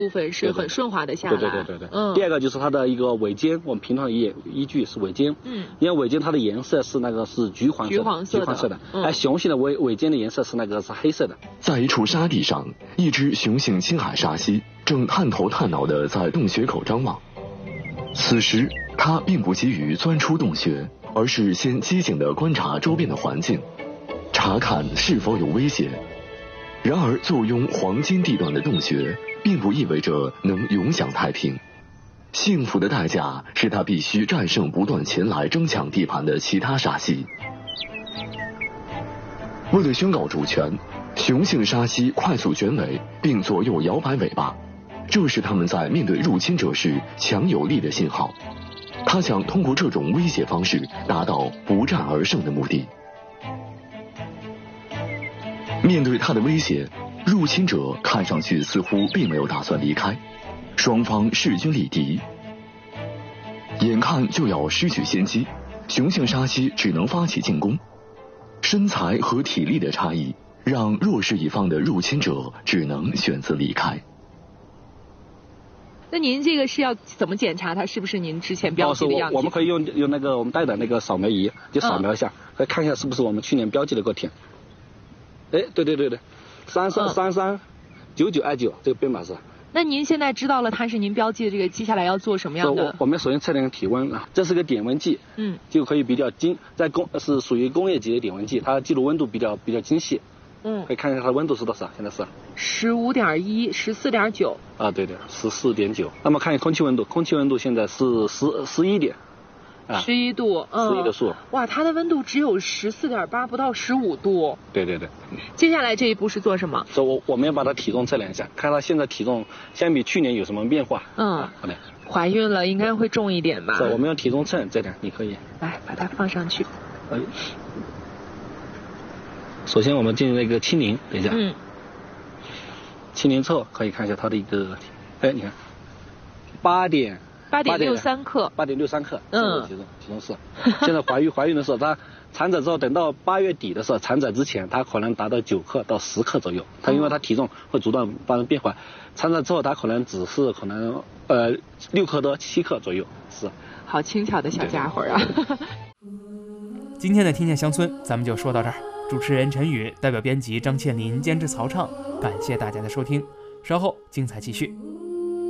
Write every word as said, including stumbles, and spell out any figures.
部分是很顺滑的下来。 对对对对对。嗯。第二个就是它的一个尾尖，我们评判依依据是尾尖。嗯。因为尾尖它的颜色是那个是橘黄色的。 橘黄色的。 橘黄色的。嗯。而雄性的尾尾尖的颜色是那个是黑色的。 在一处沙地上，一只雄性青海沙蜥正探头探脑地在洞穴口张望。此时，它并不急于钻出洞穴，而是先机警地观察周边的环境，查看是否有威胁。然而，坐拥黄金地段的洞穴，并不意味着能永享太平。幸福的代价是它必须战胜不断前来争抢地盘的其他沙蜥。为了宣告主权，雄性沙蜥快速卷尾，并左右摇摆尾巴，这是它们在面对入侵者时强有力的信号。它想通过这种威胁方式达到不战而胜的目的。面对他的威胁，入侵者看上去似乎并没有打算离开，双方势均力敌，眼看就要失去先机，雄性沙蜥只能发起进攻。身材和体力的差异让弱势一方的入侵者只能选择离开。 那您这个是要怎么检查它是不是您之前标记的样子？哦、我, 我们可以用用那个我们带的那个扫描仪，就扫描一下，嗯、来看一下是不是我们去年标记的个体。哎，对对对对，三三三三九九二九这个编码是。 那您现在知道了它是您标记的这个，接下来要做什么样的？ 我我们首先测量体温啊，这是个点温计，嗯，就可以比较精，在工是属于工业级的点温计，它记录温度比较比较精细。嗯，可以看一下它的温度是多少？现在是十五点一，十四点九。 啊，对对，十四点九。那么看空气温度，空气温度现在是十十一点。 十一度， 嗯，十一的数， 哇，它的温度只有十四点八，不到十五度。 对对对。 接下来这一步是做什么？ 所以我我们要把它体重测量一下，看它现在体重相比去年有什么变化。嗯，啊、好的。 怀孕了应该会重一点吧？ 是，我们用体重秤这样，你可以来把它放上去。哎， 首先我们进行那个清零，等一下。 嗯。 清零之后可以看一下它的一个，哎，你看，八点。 八点六三克， 八点六三克，嗯，体重体重是。现在怀孕怀孕的时候，它产仔之后，等到八月底的时候，产仔之前，它可能达到九克到十克左右。它因为它体重会不断发生变化，产仔之后，它可能只是可能呃六克多七克左右，是。 好轻巧的小家伙啊！ 今天的听见乡村咱们就说到这儿，主持人陈宇，代表编辑张倩林，监制曹畅，感谢大家的收听，稍后精彩继续。